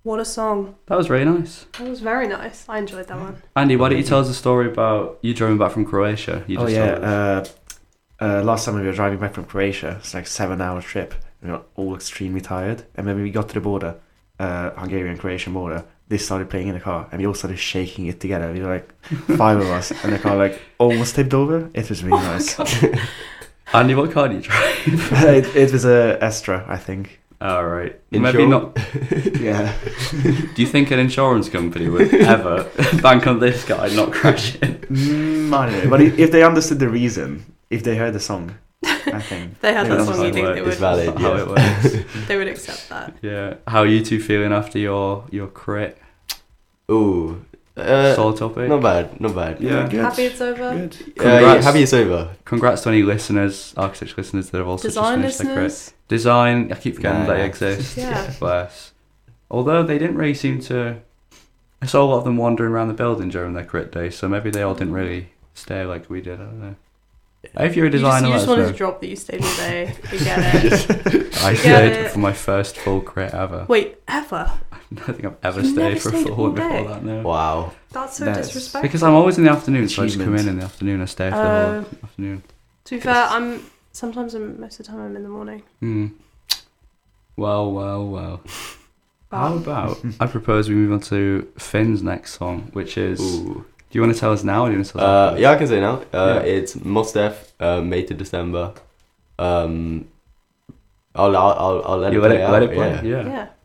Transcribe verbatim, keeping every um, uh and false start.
What a song. That was really nice. That was very nice. I enjoyed that one. Andy, why don't you tell us a story about you driving back from Croatia? You Oh just yeah, told us. uh, uh, last summer we were driving back from Croatia. It's like a seven-hour trip. We were all extremely tired, and when we got to the border, uh, Hungarian-Croatian border, this started playing in the car, and we all started shaking it together. We were like five of us, and the car like almost tipped over. It was really Oh nice. Andy, what car do you drive? it, it was a Astra, I think. All right. Insure? Maybe not. Yeah. Do you think an insurance company would ever bank on this guy not crashing? Mm, I don't know, but if they understood the reason, if they heard the song, I think They had Yeah, that that's song, you how think it they It's would, valid. That's how Yeah. it works. they would accept that. Yeah. How are you two feeling after your your crit? Ooh. Uh, Sore topic? not bad. Not bad. Yeah. good. Happy it's over. Good. Uh, yeah, Congrats. happy it's over. Congrats to any listeners, architecture listeners that have also Design just finished their crit. listeners. Design, I keep forgetting Nah, they nah. exist. Yeah. Bless. Although they didn't really seem to... I saw a lot of them wandering around the building during their crit day, so maybe they all didn't really stay like we did, I don't know. If you're a You just, designer, you let just us wanted know. to drop that you stayed all day. We get it. I Get stayed it. for my first full crit ever. Wait, ever? I don't think I've ever You've stayed never for a stayed full all one before day? that, no. Wow. That's so That's- disrespectful. Because I'm always in the afternoon, so I just come Achievement. in in the afternoon, I stay for the Uh, whole afternoon. To be fair, I'm sometimes I'm most of the time I'm in the morning. Hmm. Well, well, well. How But about I propose we move on to Finn's next song, which is... Ooh. Do you want to tell us now or do you want to tell us Uh, afterwards? yeah, I can say now. Uh, Yeah. It's Mostef, uh, May to December. Um, I'll, I'll, I'll, I'll let You it let play it, out. let it play? Yeah. Yeah. yeah.